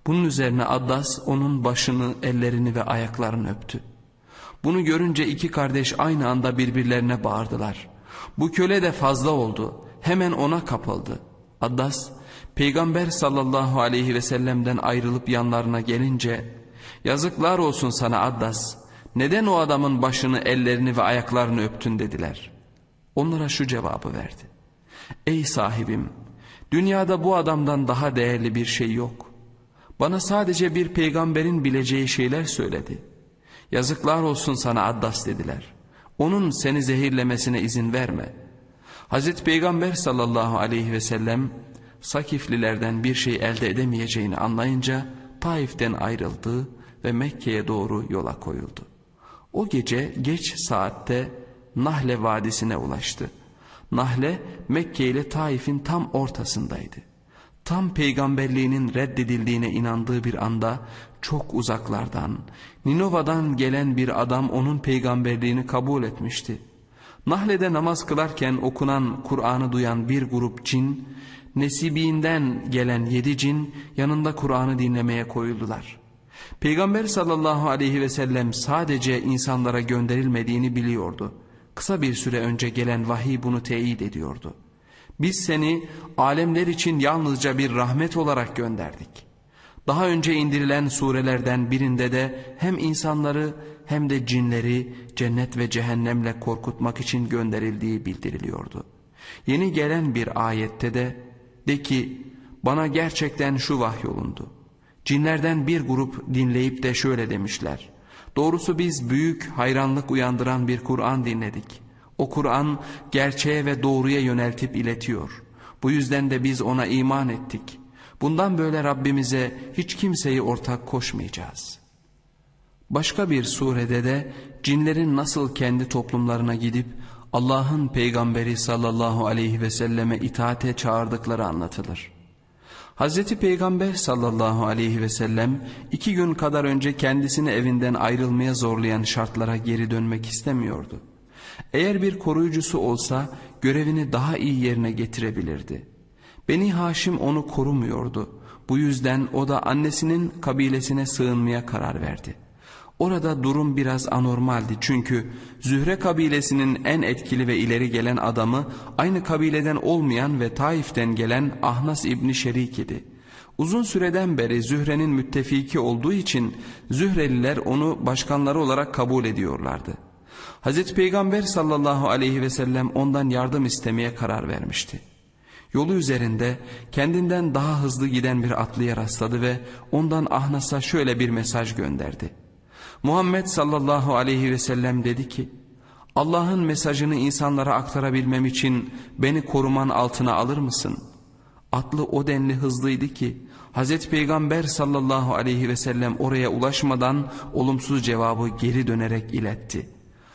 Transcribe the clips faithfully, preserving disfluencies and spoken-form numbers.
Bunun üzerine Addas onun başını, ellerini ve ayaklarını öptü. Bunu görünce iki kardeş aynı anda birbirlerine bağırdılar. Bu köle de fazla oldu. Hemen ona kapıldı. Addas, Peygamber sallallahu aleyhi ve sellem'den ayrılıp yanlarına gelince, "Yazıklar olsun sana Addas, neden o adamın başını, ellerini ve ayaklarını öptün?" dediler. Onlara şu cevabı verdi: "Ey sahibim, dünyada bu adamdan daha değerli bir şey yok. Bana sadece bir peygamberin bileceği şeyler söyledi. Yazıklar olsun sana Addas" dediler. "Onun seni zehirlemesine izin verme." Hazreti Peygamber sallallahu aleyhi ve sellem Sakiflilerden bir şey elde edemeyeceğini anlayınca Taif'ten ayrıldı ve Mekke'ye doğru yola koyuldu. O gece geç saatte Nahle Vadisi'ne ulaştı. Nahle, Mekke ile Taif'in tam ortasındaydı. Tam peygamberliğinin reddedildiğine inandığı bir anda çok uzaklardan, Ninova'dan gelen bir adam onun peygamberliğini kabul etmişti. Nahle'de namaz kılarken okunan Kur'an'ı duyan bir grup cin, nesibinden gelen yedi cin yanında Kur'an'ı dinlemeye koyuldular. Peygamber sallallahu aleyhi ve sellem sadece insanlara gönderilmediğini biliyordu. Kısa bir süre önce gelen vahiy bunu teyit ediyordu. "Biz seni alemler için yalnızca bir rahmet olarak gönderdik." Daha önce indirilen surelerden birinde de hem insanları hem de cinleri cennet ve cehennemle korkutmak için gönderildiği bildiriliyordu. Yeni gelen bir ayette de "De ki, bana gerçekten şu vahyolundu. Cinlerden bir grup dinleyip de şöyle demişler: Doğrusu biz büyük hayranlık uyandıran bir Kur'an dinledik. O Kur'an gerçeğe ve doğruya yöneltip iletiyor. Bu yüzden de biz ona iman ettik. Bundan böyle Rabbimize hiç kimseyi ortak koşmayacağız." Başka bir surede de cinlerin nasıl kendi toplumlarına gidip Allah'ın peygamberi sallallahu aleyhi ve selleme itaate çağırdıkları anlatılır. Hazreti Peygamber sallallahu aleyhi ve sellem iki gün kadar önce kendisini evinden ayrılmaya zorlayan şartlara geri dönmek istemiyordu. Eğer bir koruyucusu olsa görevini daha iyi yerine getirebilirdi. Beni Haşim onu korumuyordu. Bu yüzden o da annesinin kabilesine sığınmaya karar verdi. Orada durum biraz anormaldi çünkü Zühre kabilesinin en etkili ve ileri gelen adamı aynı kabileden olmayan ve Taif'ten gelen Ahnas İbni Şerik idi. Uzun süreden beri Zühre'nin müttefiki olduğu için Zühreliler onu başkanları olarak kabul ediyorlardı. Hazreti Peygamber sallallahu aleyhi ve sellem ondan yardım istemeye karar vermişti. Yolu üzerinde kendinden daha hızlı giden bir atlıya rastladı ve ondan Ahnas'a şöyle bir mesaj gönderdi. Muhammed sallallahu aleyhi ve sellem dedi ki, "Allah'ın mesajını insanlara aktarabilmem için beni koruman altına alır mısın?" Atlı o denli hızlıydı ki Hazreti Peygamber sallallahu aleyhi ve sellem oraya ulaşmadan olumsuz cevabı geri dönerek iletti.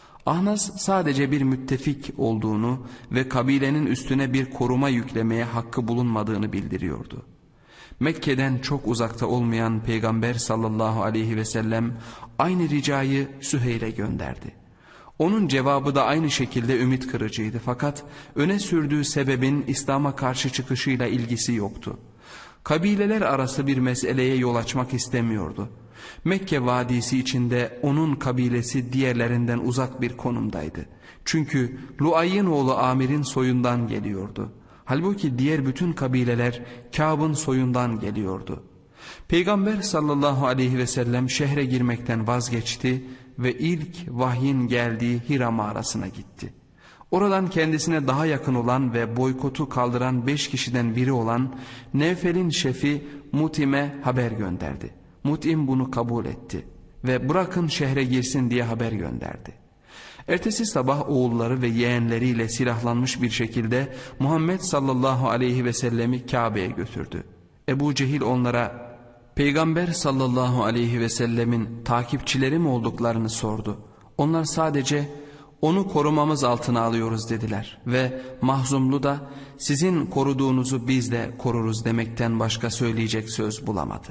Ahnas sadece bir müttefik olduğunu ve kabilenin üstüne bir koruma yüklemeye hakkı bulunmadığını bildiriyordu. Mekke'den çok uzakta olmayan Peygamber sallallahu aleyhi ve sellem aynı ricayı Süheyl'e gönderdi. Onun cevabı da aynı şekilde ümit kırıcıydı fakat öne sürdüğü sebebin İslam'a karşı çıkışıyla ilgisi yoktu. Kabileler arası bir meseleye yol açmak istemiyordu. Mekke vadisi içinde onun kabilesi diğerlerinden uzak bir konumdaydı. Çünkü Luay'ın oğlu Amir'in soyundan geliyordu. Halbuki diğer bütün kabileler Kâb'ın soyundan geliyordu. Peygamber sallallahu aleyhi ve sellem şehre girmekten vazgeçti ve ilk vahyin geldiği Hira mağarasına gitti. Oradan kendisine daha yakın olan ve boykotu kaldıran beş kişiden biri olan Nevfel'in şefi Mutim'e haber gönderdi. Mutim bunu kabul etti ve bırakın şehre girsin diye haber gönderdi. Ertesi sabah oğulları ve yeğenleriyle silahlanmış bir şekilde Muhammed sallallahu aleyhi ve sellemi Kabe'ye götürdü. Ebu Cehil onlara Peygamber sallallahu aleyhi ve sellemin takipçileri mi olduklarını sordu. Onlar sadece onu korumamız altına alıyoruz dediler ve Mahzumlu da sizin koruduğunuzu biz de koruruz demekten başka söyleyecek söz bulamadı.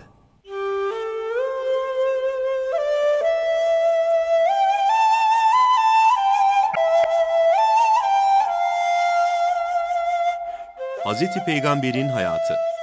Hazreti Peygamber'in hayatı.